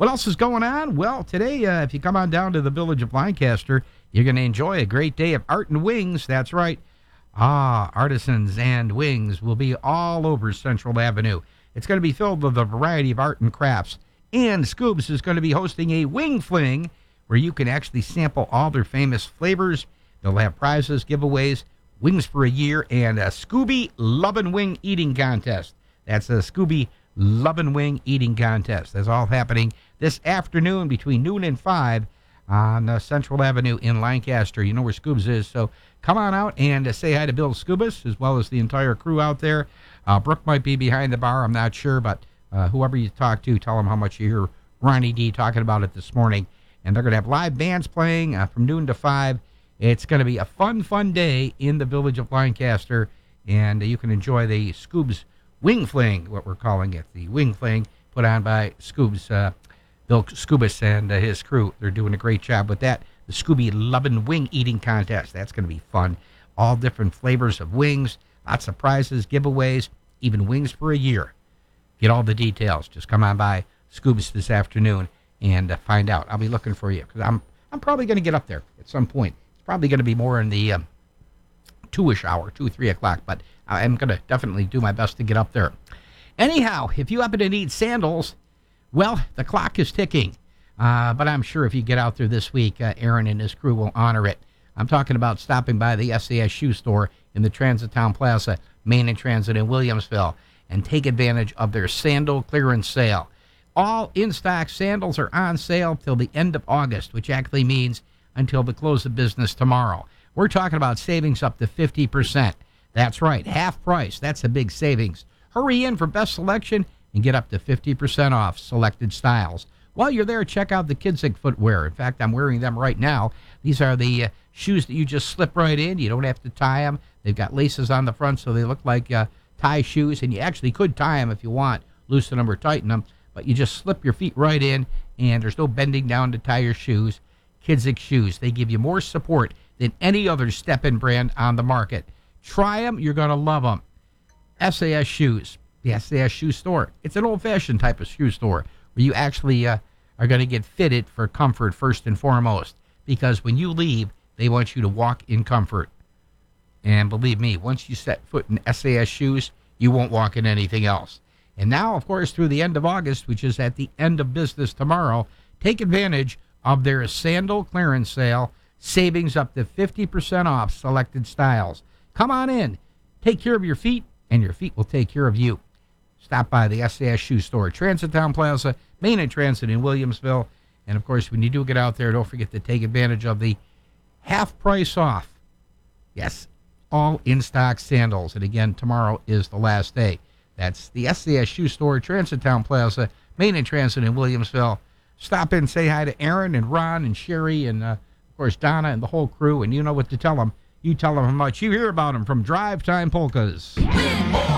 What else is going on? Well, today, if you come on down to the Village of Lancaster, you're going to enjoy a great day of art and wings. That's right. Artisans and wings will be all over Central Avenue. It's going to be filled with a variety of art and crafts. And Scoobs is going to be hosting a wing fling where you can actually sample all their famous flavors. They'll have prizes, giveaways, wings for a year, and a Scooby Love and Wing Eating Contest. That's a Scooby Love and Wing Eating Contest. That's all happening this afternoon between noon and 5 on Central Avenue in Lancaster. You know where Scoobs is, so come on out and say hi to Bill Scoobus as well as the entire crew out there. Brooke might be behind the bar, I'm not sure, but whoever you talk to, tell them how much you hear Ronnie D talking about it this morning. And they're going to have live bands playing from noon to 5. It's going to be a fun day in the Village of Lancaster, and you can enjoy the Scoobs Wing Fling, what we're calling it, the Wing Fling put on by Scoobs, Bill Scoobus and his crew. They're doing a great job with that. The Scooby Love and Wing Eating Contest. That's going to be fun. All different flavors of wings, lots of prizes, giveaways, even wings for a year. Get all the details. Just come on by Scoobs this afternoon and find out. I'll be looking for you because I'm probably going to get up there at some point. It's probably going to be more in the 2-ish hour, 2, 3 o'clock, but I'm going to definitely do my best to get up there. Anyhow, if you happen to need sandals, well, the clock is ticking. But I'm sure if you get out there this week, Aaron and his crew will honor it. I'm talking about stopping by the SAS Shoe Store in the Transit Town Plaza, Main and Transit in Williamsville, and take advantage of their sandal clearance sale. All in-stock sandals are on sale till the end of August, which actually means until the close of business tomorrow. We're talking about savings up to 50%. That's right, half price. That's a big savings. Hurry in for best selection and get up to 50% off selected styles. While you're there, check out the Kidzig footwear. In fact, I'm wearing them right now. These are the shoes that you just slip right in. You don't have to tie them. They've got laces on the front, so they look like tie shoes, and you actually could tie them if you want, loosen them or tighten them, but you just slip your feet right in, and there's no bending down to tie your shoes. Kidzig shoes, they give you more support than any other step-in brand on the market. Try them. You're going to love them. SAS Shoes, the SAS Shoe Store. It's an old-fashioned type of shoe store where you actually are going to get fitted for comfort first and foremost, because when you leave, they want you to walk in comfort. And believe me, once you set foot in SAS shoes, you won't walk in anything else. And now, of course, through the end of August, which is at the end of business tomorrow, take advantage of their sandal clearance sale, savings up to 50% off selected styles. Come on in, take care of your feet, and your feet will take care of you. Stop by the SAS Shoe Store, Transit Town Plaza, Main and Transit in Williamsville. And, of course, when you do get out there, don't forget to take advantage of the half price off. Yes, all in-stock sandals. And, again, tomorrow is the last day. That's the SAS Shoe Store, Transit Town Plaza, Main and Transit in Williamsville. Stop in, say hi to Aaron and Ron and Sherry and, of course, Donna and the whole crew. And you know what to tell them. You tell them how much you hear about them from Drive Time Polkas. Win more!